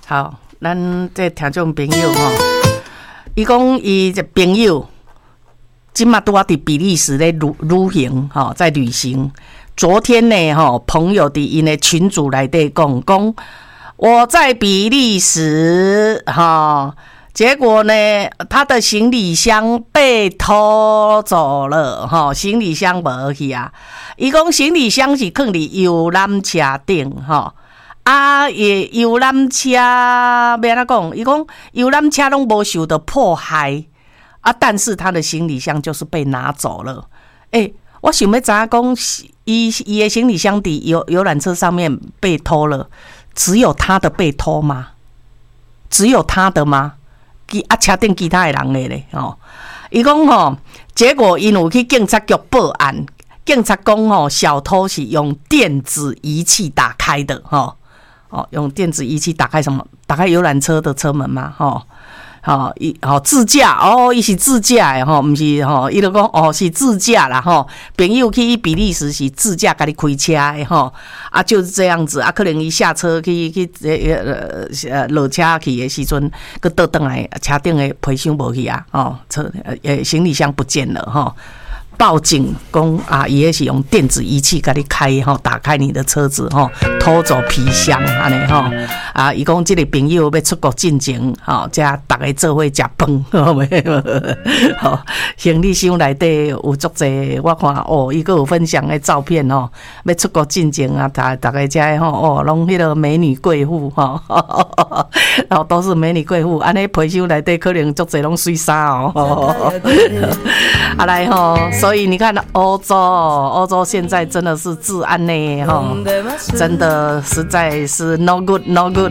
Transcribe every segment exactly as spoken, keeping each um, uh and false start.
好，咱这听众朋友吼，伊讲伊这朋友，今嘛拄啊伫比利时咧旅旅行吼，在旅行。昨天呢吼，朋友伫因的群组内底讲讲，我在比利时哈。结果呢，他的行李箱被偷走了，哈，行李箱无去啊。伊讲行李箱是放伫游览车顶，哈，啊，也游览车要安怎讲？伊讲游览车拢无受到迫害啊，但是他的行李箱就是被拿走了。诶、欸，我想要知影讲，伊伊的行李箱伫游游览车上面被偷了，只有他的被偷吗？只有他的吗？啊，车顶其他的人的咧，吼，伊讲吼，结果因有去警察局报案，警察讲吼，小偷是用电子仪器打开的，吼，哦，用电子仪器打开什么？打开游览车的车门嘛，吼，吼，伊吼自驾，哦，伊是自驾的吼，毋是吼，伊就讲哦是自驾啦，吼，朋友去比利时是自驾，家己开车的吼，啊就是这样子，啊可能伊下车去去呃呃落车去的时阵，佮倒转来，车顶的皮箱无去啊，哦，车呃行李箱不见了吼。报警讲啊，伊也是用电子仪器给你开吼，打开你的车子吼，偷走皮箱安尼吼啊！伊讲这个朋友要出国进前吼，才大家做伙食饭，吼，行李箱内底有足济，我看哦，伊个有分享的照片吼，要出国进前啊，大大家才吼哦，拢迄个美女贵妇吼，然后都是美女贵妇，安尼皮箱内底可能足济拢水衫哦，啊来吼。所以你看，欧洲，欧洲现在真的是治安呢，哈，真的实在是 no good no good。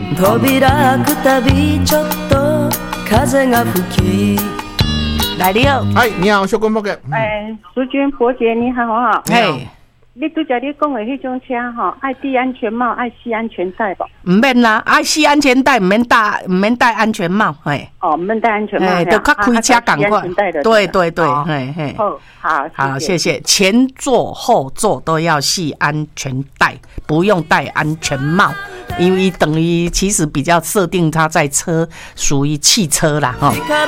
来你好， 哎，你好，小公伯哥。 哎，淑君伯姐你好哈。 嘿。 你拄则你讲的迄种车吼，爱戴安全帽，爱系安全带吧？ 唔免啦，爱系安全带，唔免戴，唔免戴安全帽，嘿。 哦，唔免戴安全帽， 哎，就较开车赶快。对对对，嘿嘿。 好，好， 好，谢谢。前座后座都要系安全带，不用戴安全帽，因为等于其实比较设定它在车属于汽车啦，哈。